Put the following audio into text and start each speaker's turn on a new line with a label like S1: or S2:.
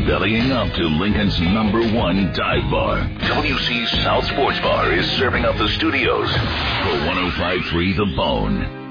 S1: bellying up to Lincoln's #1 dive bar. WC South Sports Bar is serving up the studios for 105.3 The Bone.